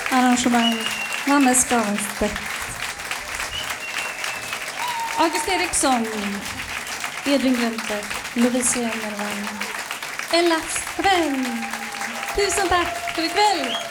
arrangemang. Nanne Skavenstedt. August Eriksson. Edvin Grönter. Lovisa Jennervang. Ella Sträng. Tusen tack för ikväll.